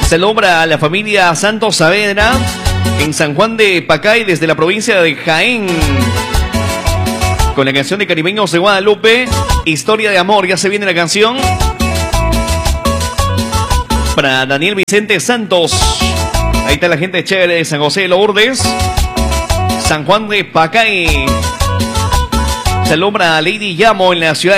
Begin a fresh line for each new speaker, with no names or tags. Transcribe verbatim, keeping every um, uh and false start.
Celebra a la familia Santos Saavedra en San Juan de Pacay desde la provincia de Jaén. Con la canción de Caribeños de Guadalupe, Historia de Amor. Ya se viene la canción para Daniel Vicente Santos. Ahí está la gente chévere de San José de Lourdes, San Juan de Pacay. Celebra a Lady Llamo en la ciudad de